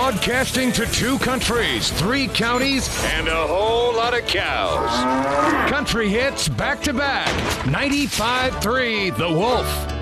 Broadcasting to 2 countries, 3 counties, and a whole lot of cows. Country hits back to back. 95.3 The Wolf.